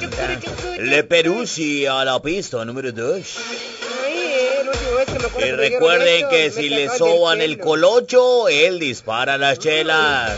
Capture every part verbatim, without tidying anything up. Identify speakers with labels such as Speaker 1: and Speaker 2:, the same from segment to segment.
Speaker 1: Le Peruzzi a la pista número dos. Y
Speaker 2: Y
Speaker 1: recuerden que si le soban el colocho, él dispara las chelas.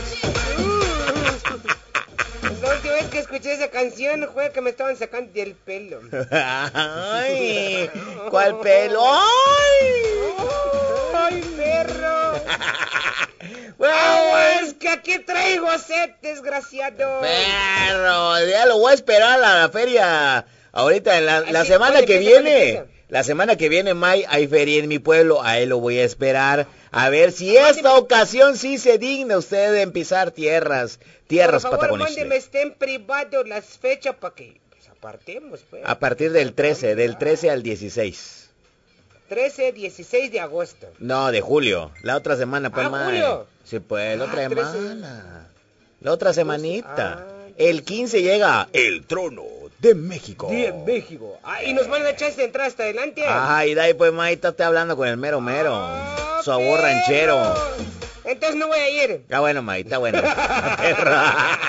Speaker 2: La última vez que escuché esa canción fue que me estaban sacando del pelo.
Speaker 1: Ay, ¿cuál pelo? ¡Ay!
Speaker 2: ¡Ay, perro!
Speaker 1: Bueno,
Speaker 2: ¡Ah, es que aquí traigo sed, desgraciado!
Speaker 1: perro, ya lo voy a esperar a la feria. Ahorita, en la, la
Speaker 2: Así,
Speaker 1: semana
Speaker 2: ¿cuándo
Speaker 1: que
Speaker 2: empieza? ¿Cuándo
Speaker 1: viene,
Speaker 2: empieza?
Speaker 1: la semana que viene, May, hay feria en mi pueblo. A él lo voy a esperar. A ver si esta ocasión sí se digna usted de pisar tierras, tierras
Speaker 2: Por favor,
Speaker 1: patagónicas.
Speaker 2: mándeme este en privado las fechas para que pues, apartemos, pues.
Speaker 1: A partir del trece, del trece al dieciséis.
Speaker 2: trece, dieciséis de agosto.
Speaker 1: No, de julio. La otra semana, pues,
Speaker 2: Ah,
Speaker 1: May.
Speaker 2: julio.
Speaker 1: Sí, pues, la
Speaker 2: Ah,
Speaker 1: otra
Speaker 2: trece.
Speaker 1: semana. La otra semanita.
Speaker 2: Ah,
Speaker 1: El quince llega el trono de México.
Speaker 2: Sí, en México. Ah, y nos van a dar chance de entrar hasta adelante.
Speaker 1: Ay, de ahí pues, May, estate hablando con el mero mero.
Speaker 2: Ah,
Speaker 1: Sabor
Speaker 2: perro.
Speaker 1: ranchero.
Speaker 2: Entonces no voy a ir.
Speaker 1: Está bueno, May, está bueno. Perro.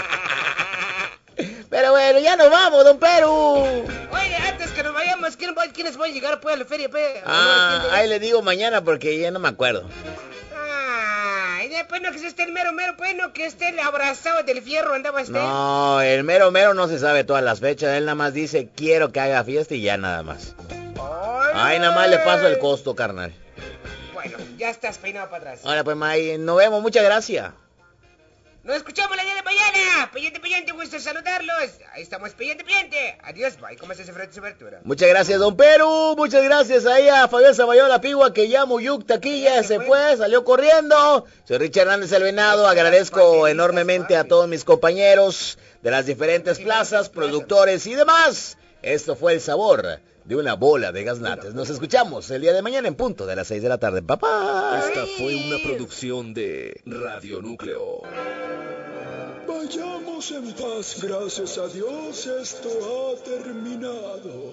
Speaker 1: Pero bueno, ya nos vamos, don Perú.
Speaker 2: Oye, antes que nos vayamos, ¿quién va- ¿quiénes van a llegar pues a la feria? Pues?
Speaker 1: Ah,
Speaker 2: ¿No
Speaker 1: ahí le digo mañana porque ya no me acuerdo.
Speaker 2: Ay, después no que se esté el mero mero, pues no que esté el abrazado del fierro, andaba este.
Speaker 1: No, el mero mero no se sabe todas las fechas. Él nada más dice, quiero que haga fiesta y ya nada más.
Speaker 2: Ay,
Speaker 1: Ay, nada más le paso el costo, carnal.
Speaker 2: Bueno, ya estás peinado para atrás.
Speaker 1: Ahora pues, May, nos vemos, muchas gracias.
Speaker 2: Nos escuchamos la día de mañana. Peyente, peyente, gusto saludarlos. Ahí estamos, peyente, peyente. Adiós, bye. ¿Cómo se hace frente su abertura?
Speaker 1: Muchas gracias, don Perú. Muchas gracias ahí a Fabián Samayola Pigua, que ya Muyuc aquí ya se fue, salió corriendo. Soy Richard Hernández el Venado. Agradezco enormemente a todos mis compañeros de las diferentes plazas, productores y demás. Esto fue el sabor de una bola de gaznates. Nos escuchamos el día de mañana en punto de las seis de la tarde. Papá.
Speaker 3: Esta fue una producción de Radio Núcleo.
Speaker 4: Vayamos en paz, gracias a Dios, esto ha terminado.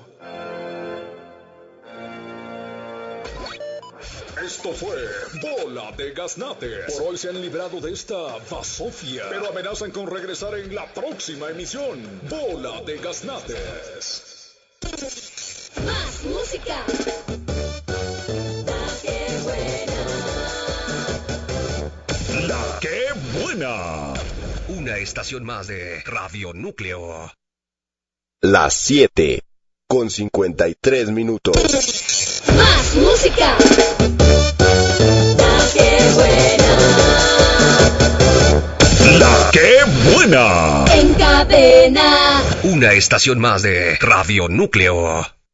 Speaker 4: Esto fue Bola de Gaznates. Por hoy se han librado de esta basofia, pero amenazan con regresar en la próxima emisión. Bola de Gaznates.
Speaker 5: Más música. La que buena.
Speaker 4: ¡La que buena!
Speaker 3: Una estación más de Radio Núcleo.
Speaker 6: Las siete con cincuenta y tres minutos.
Speaker 5: Más música. La que buena.
Speaker 4: ¡La que buena!
Speaker 5: En cadena.
Speaker 3: Una estación más de Radio Núcleo.